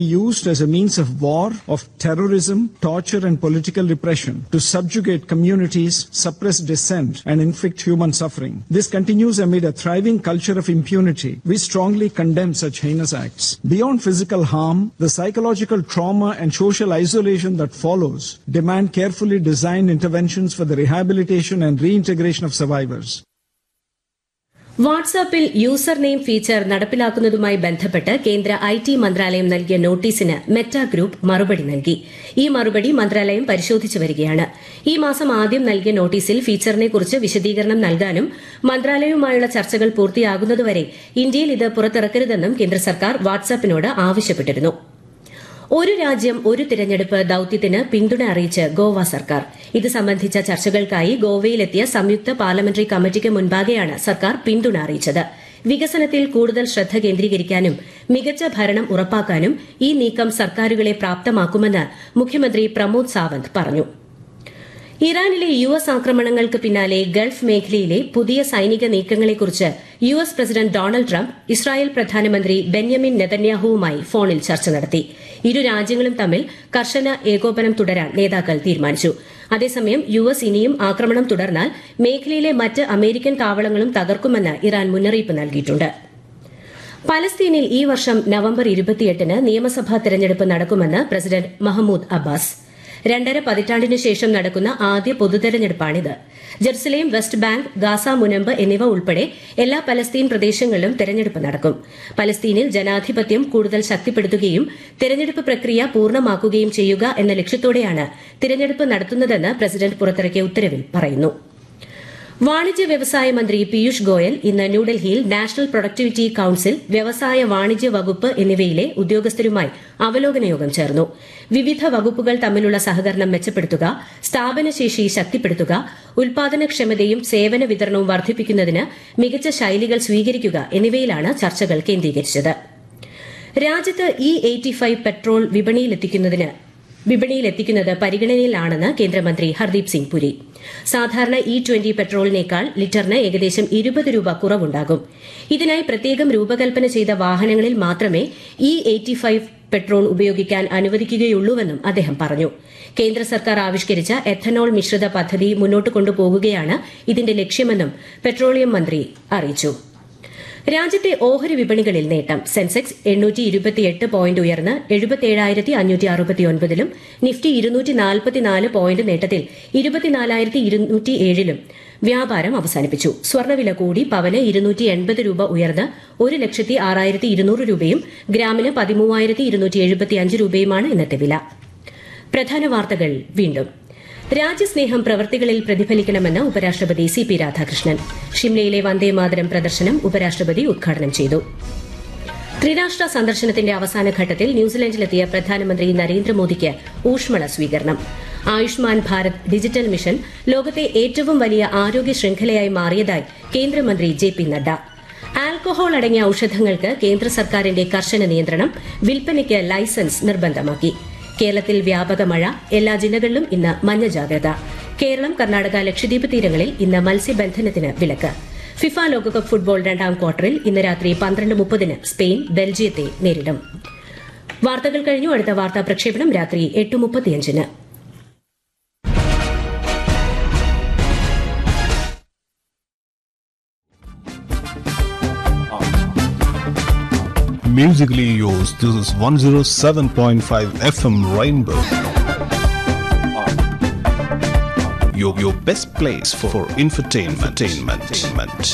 used as a means of war, of terrorism, torture and political repression to subjugate communities, suppress dissent and inflict human suffering. This continues amid a thriving culture of impunity. We strongly condemn such heinous acts. Beyond physical harm, the psychological trauma and social isolation that follows demand carefully designed interventions for the rehabilitation and reintegration of survivors. വാട്സാപ്പിൽ user name feature നടപ്പിലാക്കുന്നതുമായി ബന്ധപ്പെട്ട് കേന്ദ്ര IT മന്ത്രാലയം നൽകിയ നോട്ടീസിന് Meta group മറുപടി നൽകി. ഈ മറുപടി മന്ത്രാലയം പരിശോധിച്ചു വരികയാണ്. ഈ മാസം ആദ്യം നൽകിയ നോട്ടീസിൽ ഫീച്ചറിനെക്കുറിച്ച് വിശദീകരണം നൽകാനും മന്ത്രാലയവുമായുള്ള ചർച്ചകൾ പൂർത്തിയാകുന്നതുവരെ ഇന്ത്യയിൽ ഇത് പുറത്തിറക്കരുതെന്നും കേന്ദ്ര സർക്കാർ വാട്സാപ്പിനോട് ആവശ്യപ്പെട്ടിരുന്നു. ഒരു രാജ്യം ഒരു തിരഞ്ഞെടുപ്പ് ദൌത്യത്തിന് പിന്തുണ അറിയിച്ച് ഗോവ സർക്കാർ. ഇത് സംബന്ധിച്ച ചർച്ചകൾക്കായി ഗോവയിലെത്തിയ സംയുക്ത പാർലമെന്ററി കമ്മിറ്റിക്ക് മുൻപാകെയാണ് സർക്കാർ പിന്തുണ അറിയിച്ചത്. വികസനത്തിൽ കൂടുതൽ ശ്രദ്ധ കേന്ദ്രീകരിക്കാനും മികച്ച ഭരണം ഉറപ്പാക്കാനും ഈ നീക്കം സർക്കാരുകളെ പ്രാപ്തമാക്കുമെന്ന് മുഖ്യമന്ത്രി പ്രമോദ് സാവന്ത് പറഞ്ഞു. ഇറാനിലെ യുഎസ് ആക്രമണങ്ങൾക്ക് പിന്നാലെ ഗൾഫ് മേഖലയിലെ പുതിയ സൈനിക നീക്കങ്ങളെക്കുറിച്ച് US president Donald Trump Israel പ്രധാനമന്ത്രി ബെന്യാമിൻ നെതന്യാഹുവുമായി ഫോണിൽ ചർച്ച നടത്തി. ഇരു രാജ്യങ്ങളും തമ്മിൽ കർശന ഏകോപനം തുടരാൻ നേതാക്കൾ തീരുമാനിച്ചു. അതേസമയം യുഎസ് ഇനിയും ആക്രമണം തുടർന്നാൽ മേഖലയിലെ മറ്റ് അമേരിക്കൻ താവളങ്ങളും തകർക്കുമെന്ന് ഇറാൻ മുന്നറിയിപ്പ് നൽകിയിട്ടുണ്ട്. പലസ്തീനിൽ ഈ വർഷം നവംബർ 28-ന് നിയമസഭാ തെരഞ്ഞെടുപ്പ് നടക്കുമെന്ന് പ്രസിഡന്റ് മഹ്മൂദ് അബ്ബാസ്. 2.5 പതിറ്റാണ്ടിനു ശേഷം നടക്കുന്ന ആദ്യ പൊതുതെരഞ്ഞെടുപ്പാണിത്. ജെറുസലേം, വെസ്റ്റ് ബാങ്ക്, ഗാസ മുനമ്പ് എന്നിവ ഉൾപ്പെടെ എല്ലാ പലസ്തീൻ പ്രദേശങ്ങളിലും തെരഞ്ഞെടുപ്പ് നടക്കും. പലസ്തീനിൽ ജനാധിപത്യം കൂടുതൽ ശക്തിപ്പെടുത്തുകയും തെരഞ്ഞെടുപ്പ് പ്രക്രിയ പൂർണ്ണമാക്കുകയും ചെയ്യുക എന്ന ലക്ഷ്യത്തോടെയാണ് തെരഞ്ഞെടുപ്പ് നടത്തുന്നതെന്ന് പ്രസിഡന്റ് പുറത്തിറക്കിയ ഉത്തരവിൽ പറയുന്നു. വാണിജ്യ വ്യവസായ മന്ത്രി പീയൂഷ് ഗോയൽ ഇന്ന് ന്യൂഡൽഹിയിൽ നാഷണൽ പ്രൊഡക്ടിവിറ്റി കൌൺസിൽ, വ്യവസായ വാണിജ്യ വകുപ്പ് എന്നിവയിലെ ഉദ്യോഗസ്ഥരുമായി അവലോകന യോഗം ചേർന്നു. വിവിധ വകുപ്പുകൾ തമ്മിലുള്ള സഹകരണം മെച്ചപ്പെടുത്തുക, സ്ഥാപനശേഷി ശക്തിപ്പെടുത്തുക, ഉൽപാദനക്ഷമതയും സേവന വിതരണവും വർദ്ധിപ്പിക്കുന്നതിന് മികച്ച ശൈലികൾ സ്വീകരിക്കുക എന്നിവയിലാണ് ചർച്ചകൾ കേന്ദ്രീകരിച്ചത്. രാജ്യത്ത് E85 പെട്രോൾ വിപണിയിലെത്തിക്കുന്നത് പരിഗണനയിലാണെന്ന് കേന്ദ്രമന്ത്രി ഹർദീപ് സിംഗ് പുരി. സാധാരണ E20 പെട്രോളിനേക്കാൾ ലിറ്ററിന് ഏകദേശം 20 രൂപ കുറവുണ്ടാകും. ഇതിനായി പ്രത്യേകം രൂപകൽപ്പന ചെയ്ത വാഹനങ്ങളിൽ മാത്രമേ E85 പെട്രോൾ ഉപയോഗിക്കാൻ അനുവദിക്കുകയുള്ളൂവെന്നും അദ്ദേഹം പറഞ്ഞു. കേന്ദ്ര സർക്കാർ ആവിഷ്കരിച്ച എഥനോൾ മിശ്രിത പദ്ധതി മുന്നോട്ട് കൊണ്ടുപോകുകയാണ് ഇതിന്റെ ലക്ഷ്യമെന്നും പെട്രോളിയം മന്ത്രി അറിയിച്ചു. രാജ്യത്തെ ഓഹരി വിപണികളിൽ നേട്ടം. സെൻസെക്സ് 828 പോയിന്റ് ഉയർന്ന് 77,569-ലും നിഫ്റ്റി 244 പോയിന്റ് നേട്ടത്തിൽ 24,207-ലും വ്യാപാരം അവസാനിപ്പിച്ചു. സ്വർണ്ണവില കൂടി പവന് 280 രൂപ ഉയർന്ന് 1,06,200 രൂപയും ഗ്രാമിന് 13,275 രൂപയുമാണ് ഇന്നത്തെ വില. പ്രധാന വാർത്തകൾ വീണ്ടും. രാജ്യസ്നേഹം പ്രവൃത്തികളിൽ പ്രതിഫലിക്കണമെന്ന് ഉപരാഷ്ട്രപതി CP രാധാകൃഷ്ണൻ. ഷിംലയിലെ വന്ദേമാതരം പ്രദർശനം ഉപരാഷ്ട്രപതി ഉദ്ഘാടനം ചെയ്തു. ത്രിരാഷ്ട്ര സന്ദർശനത്തിന്റെ അവസാനഘട്ടത്തിൽ ന്യൂസിലൻഡിലെത്തിയ പ്രധാനമന്ത്രി നരേന്ദ്രമോദിക്ക് ഊഷ്മള സ്വീകരണം. ആയുഷ്മാൻ ഭാരത് ഡിജിറ്റൽ മിഷൻ ലോകത്തെ ഏറ്റവും വലിയ ആരോഗ്യ ശൃംഖലയായി മാറിയതായി കേന്ദ്രമന്ത്രി JP നഡ്ഡ. ആൽക്കഹോൾ അടങ്ങിയ ഔഷധങ്ങൾക്ക് കേന്ദ്ര സർക്കാരിന്റെ കർശന നിയന്ത്രണം. വിൽപ്പനയ്ക്ക് ലൈസൻസ് നിർബന്ധമാക്കി. കേരളത്തിൽ വ്യാപക മഴ. എല്ലാ ജില്ലകളിലും ഇന്ന് മഞ്ഞ ജാഗ്രത. കേരളം, കർണാടക, ലക്ഷദ്വീപ് തീരങ്ങളിൽ ഇന്ന് മത്സ്യബന്ധനത്തിന് വിലക്ക്. ഫിഫ ലോകകപ്പ് ഫുട്ബോൾ 2ാം ക്വാർട്ടറിൽ ഇന്ന് രാത്രി 12:30-ന് സ്പെയിൻ ബെൽജിയത്തെ നേരിടും. വാർത്തകൾ കഴിഞ്ഞു. അടുത്ത വാർത്താ പ്രക്ഷേപണം രാത്രി 8:35-ന്. Musically yours, this is 107.5 FM Rainbow. Your best place for infotainment.